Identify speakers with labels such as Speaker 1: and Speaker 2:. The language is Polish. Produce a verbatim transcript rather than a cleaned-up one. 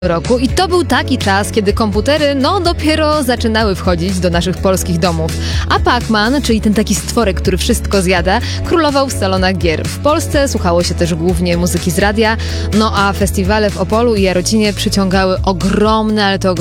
Speaker 1: roku i to był taki czas, kiedy komputery no dopiero zaczynały wchodzić do naszych polskich domów. A Pac-Man, czyli ten taki stworek, który wszystko zjada, królował w salonach gier. W Polsce słuchało się też głównie muzyki z radia, no a festiwale w Opolu i Jarocinie przyciągały ogromne, ale to ogromne